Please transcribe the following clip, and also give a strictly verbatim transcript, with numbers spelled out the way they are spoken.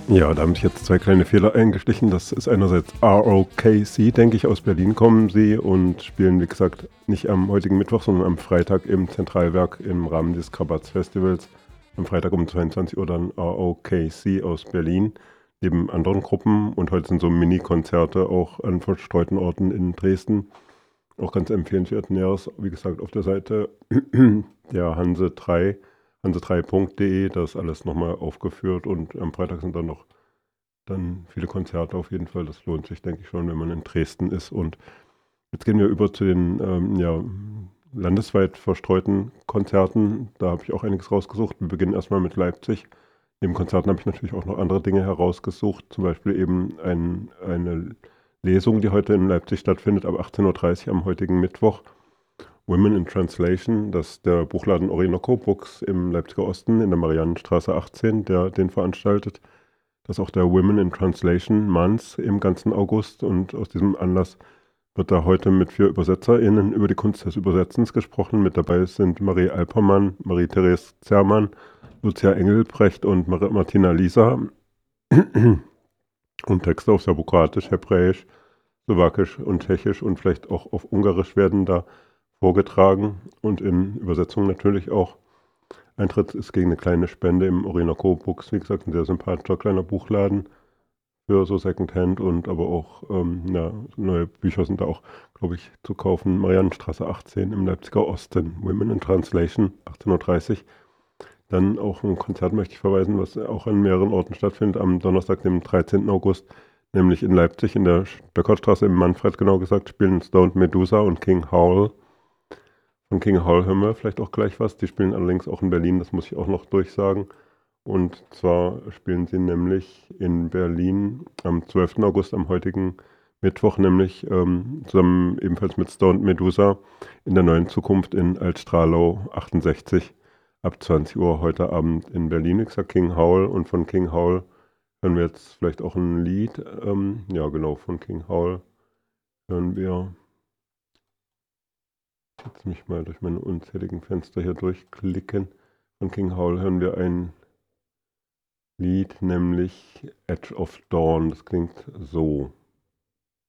Ja, da haben sich jetzt zwei kleine Fehler eingeschlichen. Das ist einerseits R O K C, denke ich, aus Berlin kommen sie und spielen, wie gesagt, nicht am heutigen Mittwoch, sondern am Freitag im Zentralwerk im Rahmen des Krabatz-Festivals. Am Freitag um zweiundzwanzig Uhr dann R O K C aus Berlin, neben anderen Gruppen. Und heute sind so Mini-Konzerte auch an verstreuten Orten in Dresden. Auch ganz empfehlenswert. Näheres, wie gesagt, auf der Seite der Hanse drei, hanse drei punkt de, da ist alles nochmal aufgeführt und am Freitag sind dann noch dann viele Konzerte auf jeden Fall. Das lohnt sich, denke ich schon, wenn man in Dresden ist. Und jetzt gehen wir über zu den ähm, ja, landesweit verstreuten Konzerten. Da habe ich auch einiges rausgesucht. Wir beginnen erstmal mit Leipzig. Neben Konzerten habe ich natürlich auch noch andere Dinge herausgesucht, zum Beispiel eben ein, eine Lesung, die heute in Leipzig stattfindet, ab achtzehn Uhr dreißig am heutigen Mittwoch. Women in Translation, das ist der Buchladen Orinoco Books im Leipziger Osten in der Mariannenstraße achtzehn, der den veranstaltet. Das ist auch der Women in Translation Month im ganzen August und aus diesem Anlass wird da heute mit vier ÜbersetzerInnen über die Kunst des Übersetzens gesprochen. Mit dabei sind Marie Alpermann, Marie-Therese Zermann, Lucia Engelbrecht und Mar Martina Lisa. Und Texte auf Serbokroatisch, Hebräisch, Slowakisch und Tschechisch und vielleicht auch auf Ungarisch werden da vorgetragen und in Übersetzung natürlich auch. Eintritt ist gegen eine kleine Spende im Orinoco Books, wie gesagt, ein sehr sympathischer kleiner Buchladen für so Secondhand und aber auch ähm, ja, neue Bücher sind da auch, glaube ich, zu kaufen. Mariannenstraße achtzehn im Leipziger Osten, Women in Translation, achtzehn Uhr dreißig. Dann auch ein Konzert möchte ich verweisen, was auch an mehreren Orten stattfindet, am Donnerstag, dem dreizehnten August, nämlich in Leipzig, in der Stöckertstraße im Manfred, genau gesagt, spielen Stoned Medusa und King Howl. Von King Howl hören wir vielleicht auch gleich was. Die spielen allerdings auch in Berlin, das muss ich auch noch durchsagen. Und zwar spielen sie nämlich in Berlin am zwölften August, am heutigen Mittwoch, nämlich ähm, zusammen ebenfalls mit Stoned Medusa in der Neuen Zukunft in Altstrahlau achtundsechzig ab zwanzig Uhr heute Abend in Berlin. Ich sag King Howl und von King Howl hören wir jetzt vielleicht auch ein Lied. Ähm, ja, genau, von King Howl hören wir. Jetzt mich mal durch meine unzähligen Fenster hier durchklicken. Von King Howl hören wir ein Lied, nämlich Edge of Dawn. Das klingt so.